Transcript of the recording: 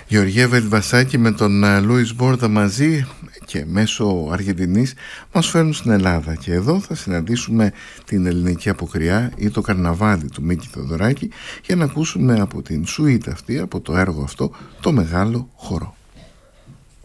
Γεωργία Βελβασάκη με τον Λούις Μπόρδα μαζί και μέσω Αργεντινής μας φέρνουν στην Ελλάδα, και εδώ θα συναντήσουμε την ελληνική αποκριά ή το καρναβάλι του Μίκη Θεοδωράκη για να ακούσουμε από την σουίτα αυτή, από το έργο αυτό, το Μεγάλο Χορό.